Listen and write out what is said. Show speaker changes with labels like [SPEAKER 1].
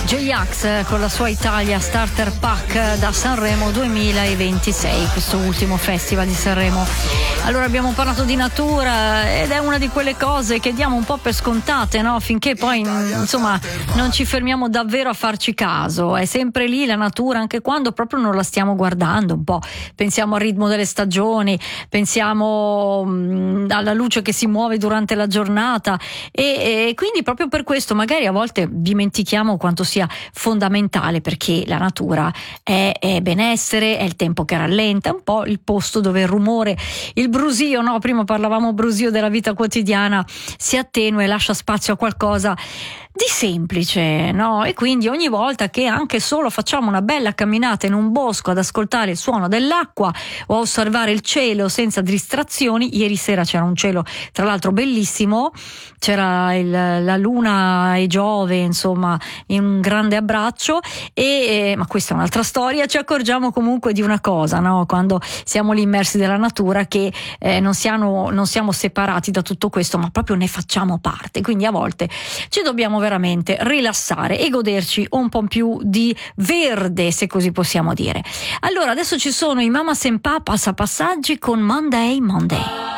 [SPEAKER 1] J-Ax con la sua Italia Starter Pack da Sanremo 2026, questo ultimo festival di Sanremo. Allora abbiamo parlato di natura ed è una di quelle cose che diamo un po' per scontate, no? Finché poi insomma non ci fermiamo davvero a farci caso. È sempre lì la natura, anche quando proprio non la stiamo guardando un po'. Pensiamo al ritmo delle stagioni, pensiamo alla luce che si muove durante la giornata e quindi proprio per questo magari a volte dimentichiamo quanto sia fondamentale, perché la natura è benessere, è il tempo che rallenta, un po' il posto dove il rumore, il brusio, no? Prima parlavamo brusio della vita quotidiana, si attenua e lascia spazio a qualcosa di semplice, no? E quindi ogni volta che anche solo facciamo una bella camminata in un bosco ad ascoltare il suono dell'acqua o a osservare il cielo senza distrazioni. Ieri sera c'era un cielo tra l'altro bellissimo, c'era la luna e Giove, insomma, in un grande abbraccio ma questa è un'altra storia. Ci accorgiamo comunque di una cosa, no? Quando siamo lì immersi nella natura, che non siamo separati da tutto questo, ma proprio ne facciamo parte. Quindi a volte ci dobbiamo veramente rilassare e goderci un po' più di verde, se così possiamo dire. Allora adesso ci sono i Mamas and Papas a Passaggi con Monday Monday.